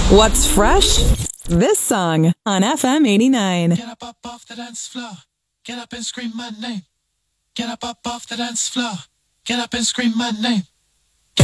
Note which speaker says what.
Speaker 1: What's fresh? This song on FM 89.
Speaker 2: Get up off the dance floor. Get up and scream my name. Get up off the dance floor. Get up and scream my name.